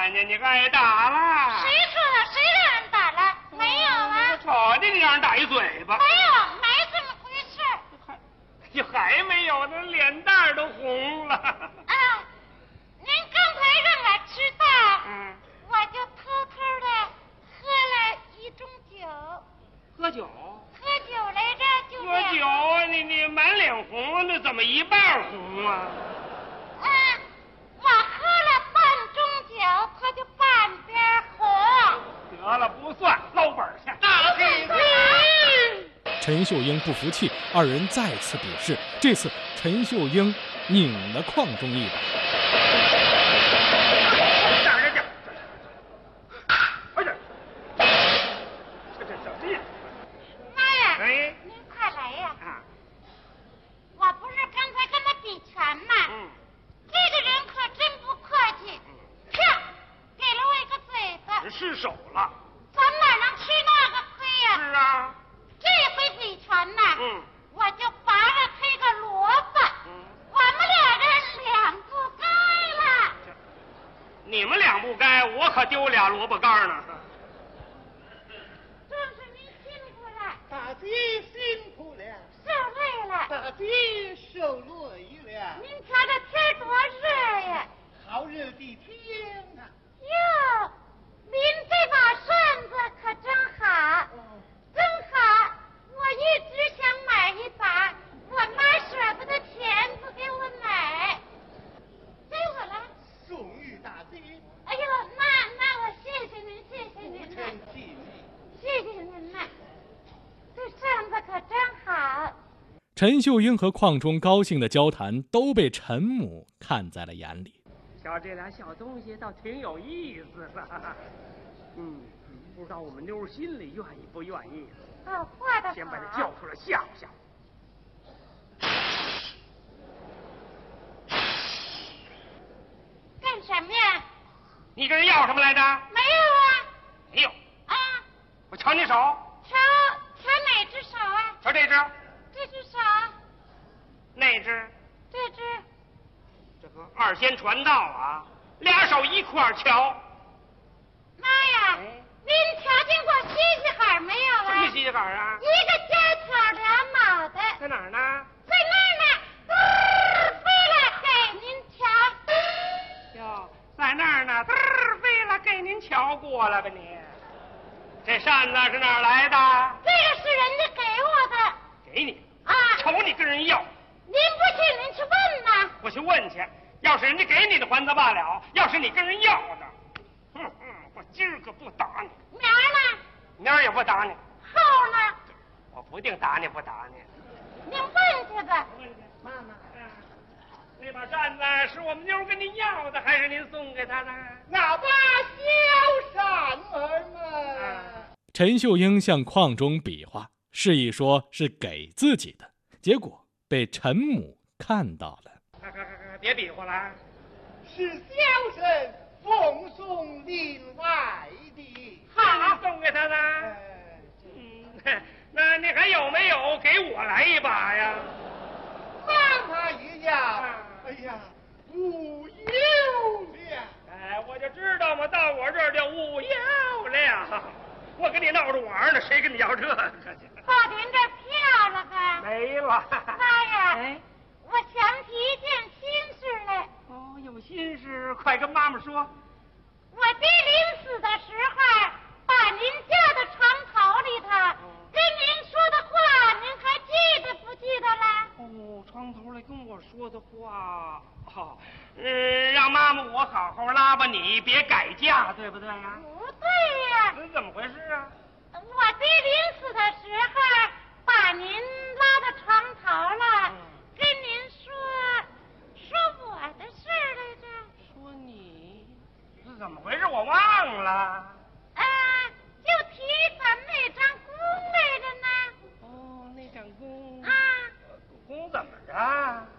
看见你挨打了。 谁说的？谁让人打了？没有啊。 瞅见你让人打一嘴巴。 没有，没这么回事。 还没有，那脸蛋都红了。 啊，您刚才让我知道，我就偷偷的喝了一盅酒。 喝酒？ 喝酒来着，就喝酒啊！你满脸红，那怎么一半红啊？ 我喝了半盅酒，它就半边红。 得了，不算，捞本去。 大屁股！ 陈秀英不服气，二人再次比试。这次陈秀英拧了邝中一把。 您快来呀！我不是刚才跟他比拳吗？这个人可真不客气，啪，给了我一个嘴巴。 失手了。 咱哪能吃那个亏呀？ 是啊。 这回比拳呢，我就拔了他一个萝卜。我们俩人两不该了。 你们俩不该，我可丢俩萝卜干呢。 大姐辛苦了， 受累了。 大姐受累了。 您瞧这天多热呀！ 好热的天啊！ 哟，您这把扇子可真好，真好！我一直想买一把，我妈舍不得钱，不给我买。给我了。 送与大姐。 哎呦，那我谢谢您，谢谢您呐，谢谢您呐。这扇子可真好。 陈秀英和邝中高兴的交谈都被陈母看在了眼里。 瞧这俩小东西倒挺有意思的。不知道我们妞心里愿意不愿意。 画的好。 先把他叫出来吓唬吓唬。 干什么呀？ 你跟人要什么来着？ 没有啊。 没有。我瞧你手。 瞧哪只手啊？ 瞧这只。 这只手。 那只。 这只。 这个二仙传道啊，俩手一块瞧。 妈呀！您瞧见过西西海没有啊？ 什么西西海啊？ 一个尖挑两脑袋。 在哪儿呢？ 在那儿呢，飞了给您瞧。 哟，在那儿呢，飞了给您瞧过了吧你？这扇子是哪儿来的？ 这个是人家给我的。 给你啊？ 瞅你跟人要。 您不信，您去问呐。 我去问去，要是人家给你的还则罢了，要是你跟人要的，我今儿个不打你。 明儿呢？ 明儿也不打你。 后呢？ 我不定打你不打你。 您问去吧。 妈妈， 那把扇子是我们妞跟您要的，还是您送给她的？ 那把小扇儿嘛。 陈秀英向邝中比划，示意说是给自己的，结果被陈母看到了。 别比划了， 是小生奉送另外的。 好，送给他的。那你还有没有给我来一把呀？ 让他一样。哎呀，无有了。 我就知道嘛，到我这儿就无有了。我跟你闹着玩呢，谁跟你要这个去？ 把您这票了吧？ 没了。 妈呀！我想起一件心事来。 有心事，快跟妈妈说。 我爹临死的时候，把您叫到床头里头，跟您说的话，您还记得不记得了？ 床头来跟我说的话，让妈妈我好好拉吧你，别改嫁，对不对呀？ 不对呀。 怎么回事啊？ 我爹临死的时候，把您拉到床头了，跟您说我的事儿来着。 说你是怎么回事？我忘了。 就提咱们那张弓来着呢。 那张弓。 弓怎么着？